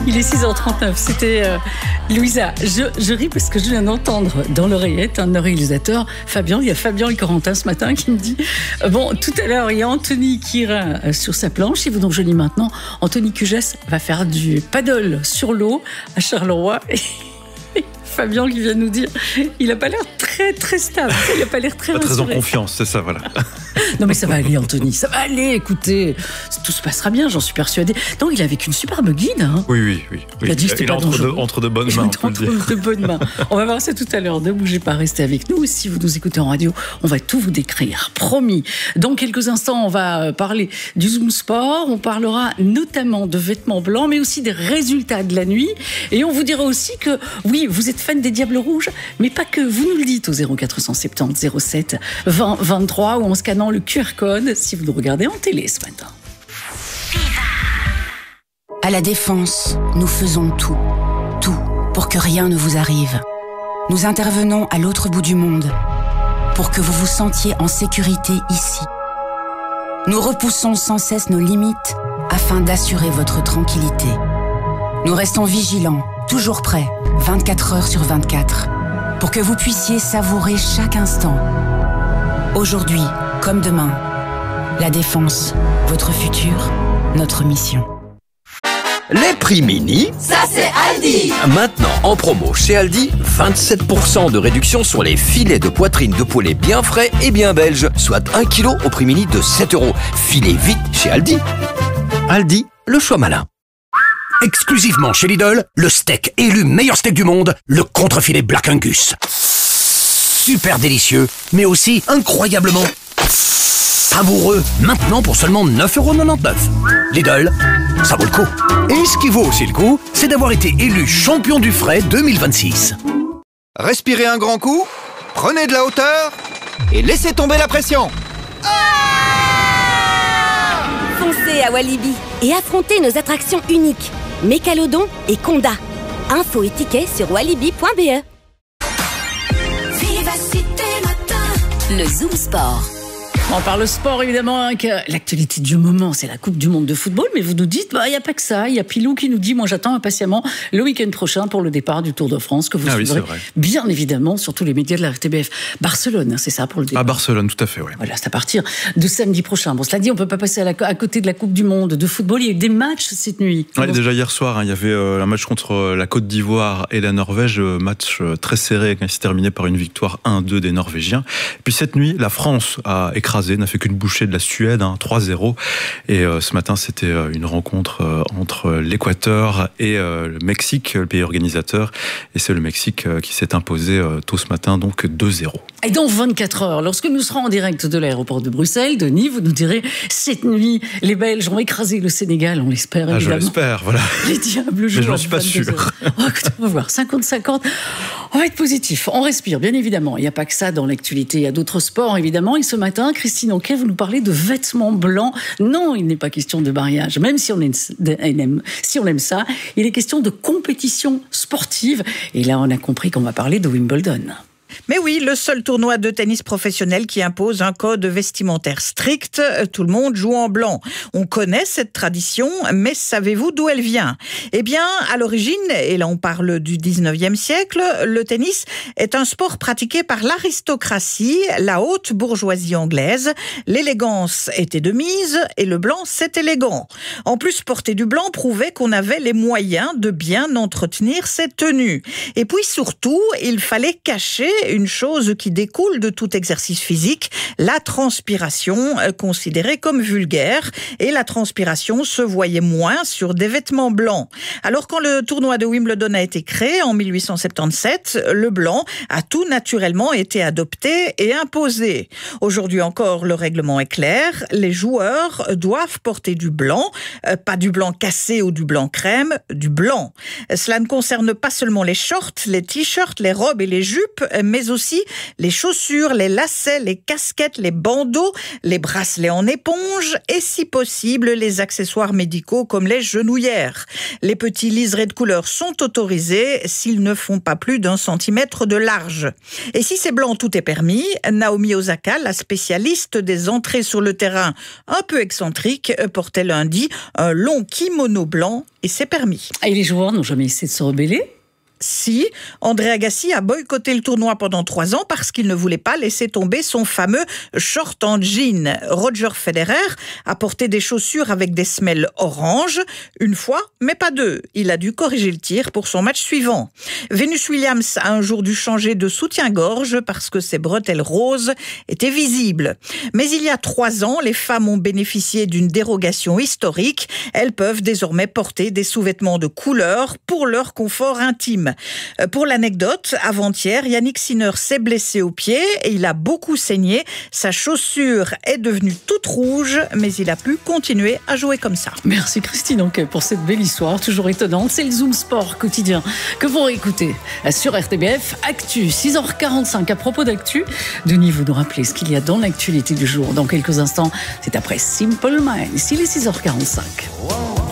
Il est 6h39, c'était Louisa. Je ris parce que je viens d'entendre dans l'oreillette un réalisateur, Fabien. Il y a Fabien et Corentin ce matin qui me dit bon, tout à l'heure, il y a Anthony qui ira sur sa planche. Et donc, je lis maintenant, Anthony Cugès va faire du paddle sur l'eau à Charleroi. Et Fabien qui vient nous dire, il n'a pas l'air très stable. Il n'a pas l'air très rassuré. Très en confiance, c'est ça, voilà. Non mais ça va aller, Anthony, ça va aller, écoutez, tout se passera bien, j'en suis persuadée. Donc il est avec une superbe guide. Hein. Oui. Il a dit que c'était pas dangereux. Entre de bonnes mains, on peut le dire. Entre de bonnes mains. On va voir ça tout à l'heure, ne bougez pas, restez avec nous. Si vous nous écoutez en radio, on va tout vous décrire, promis. Dans quelques instants, on va parler du Zoom Sport, on parlera notamment de vêtements blancs, mais aussi des résultats de la nuit. Et on vous dira aussi que, oui, vous êtes fan des Diables Rouges, mais pas que, vous nous le dites au 0470 07 20 23 ou en scannant le QR code si vous nous regardez en télé ce matin. À la Défense, nous faisons tout pour que rien ne vous arrive. Nous intervenons à l'autre bout du monde pour que vous vous sentiez en sécurité ici. Nous repoussons sans cesse nos limites afin d'assurer votre tranquillité. Nous restons vigilants, toujours prêts, 24 heures sur 24, pour que vous puissiez savourer chaque instant. Aujourd'hui, comme demain, la Défense, votre futur, notre mission. Les prix mini, ça c'est Aldi. Maintenant en promo chez Aldi, 27% de réduction sur les filets de poitrine de poulet bien frais et bien belges, soit 1 kg au prix mini de 7€. Filez vite chez Aldi. Aldi, le choix malin. Exclusivement chez Lidl, le steak élu meilleur steak du monde, le contre-filet Black Angus. Super délicieux, mais aussi incroyablement savoureux. Maintenant pour seulement 9,99€. Lidl, ça vaut le coup. Et ce qui vaut aussi le coup, c'est d'avoir été élu champion du frais 2026. Respirez un grand coup, prenez de la hauteur et laissez tomber la pression. Foncez à Walibi et affrontez nos attractions uniques. Mécalodon et Conda. Infos et tickets sur walibi.be. Le Zoom Sport. On parle sport évidemment avec l'actualité du moment, c'est la Coupe du Monde de football, mais vous nous dites, il n'y a pas que ça, il y a Pilou qui nous dit, moi j'attends impatiemment le week-end prochain pour le départ du Tour de France, que vous suivrez bien évidemment sur tous les médias de la RTBF. Barcelone, c'est ça pour le départ. À Barcelone, tout à fait, oui. Voilà, c'est à partir de samedi prochain. Bon, cela dit, on ne peut pas passer à côté de la Coupe du Monde de football, il y a eu des matchs cette nuit. Ouais, déjà hier soir, il y avait un match contre la Côte d'Ivoire et la Norvège, match très serré qui s'est terminé par une victoire 1-2 des Norvégiens. Puis cette nuit, la France a écrasé, n'a fait qu'une bouchée de la Suède, 3-0. Et ce matin, c'était une rencontre entre l'Équateur et le Mexique, le pays organisateur. Et c'est le Mexique qui s'est imposé tôt ce matin, donc 2-0. Et dans 24 heures, lorsque nous serons en direct de l'aéroport de Bruxelles, Denis, vous nous direz, cette nuit, les Belges ont écrasé le Sénégal, on l'espère évidemment. Je l'espère, voilà. Les Diables jouent. Mais je n'en suis pas sûr. On va voir, 50-50. On va être positif, on respire, bien évidemment. Il n'y a pas que ça dans l'actualité, il y a d'autres sports, évidemment. Et ce matin, Christine Anquet, vous nous parlez de vêtements blancs. Non, il n'est pas question de mariage, même si on aime ça. Il est question de compétition sportive. Et là, on a compris qu'on va parler de Wimbledon. Mais oui, le seul tournoi de tennis professionnel qui impose un code vestimentaire strict. Tout le monde joue en blanc. On connaît cette tradition, mais savez-vous d'où elle vient ? Eh bien, à l'origine, et là on parle du 19e siècle, le tennis est un sport pratiqué par l'aristocratie, la haute bourgeoisie anglaise. L'élégance était de mise et le blanc, c'est élégant. En plus, porter du blanc prouvait qu'on avait les moyens de bien entretenir cette tenue. Et puis surtout, il fallait cacher une chose qui découle de tout exercice physique, la transpiration, considérée comme vulgaire. Et la transpiration se voyait moins sur des vêtements blancs. Alors quand le tournoi de Wimbledon a été créé en 1877, le blanc a tout naturellement été adopté et imposé. Aujourd'hui encore, le règlement est clair. Les joueurs doivent porter du blanc, pas du blanc cassé ou du blanc crème, du blanc. Cela ne concerne pas seulement les shorts, les t-shirts, les robes et les jupes, mais aussi les chaussures, les lacets, les casquettes, les bandeaux, les bracelets en éponge et si possible les accessoires médicaux comme les genouillères. Les petits liserés de couleur sont autorisés s'ils ne font pas plus d'1 centimètre de large. Et si c'est blanc, tout est permis. Naomi Osaka, la spécialiste des entrées sur le terrain un peu excentrique, portait lundi un long kimono blanc et c'est permis. Et les joueurs n'ont jamais essayé de se rebeller ? Si, André Agassi a boycotté le tournoi pendant 3 ans parce qu'il ne voulait pas laisser tomber son fameux short en jean. Roger Federer a porté des chaussures avec des semelles orange, 1 fois, mais pas 2. Il a dû corriger le tir pour son match suivant. Venus Williams a un jour dû changer de soutien-gorge parce que ses bretelles roses étaient visibles. Mais il y a 3 ans, les femmes ont bénéficié d'une dérogation historique. Elles peuvent désormais porter des sous-vêtements de couleur pour leur confort intime. Pour l'anecdote, avant-hier, Yannick Sinner s'est blessé au pied et il a beaucoup saigné. Sa chaussure est devenue toute rouge, mais il a pu continuer à jouer comme ça. Merci Christine donc pour cette belle histoire, toujours étonnante. C'est le Zoom Sport quotidien que vous réécoutez sur RTBF Actu, 6h45. À propos d'actu, Denis, vous nous rappelez ce qu'il y a dans l'actualité du jour. Dans quelques instants, c'est après Simple Minds. Il est 6h45.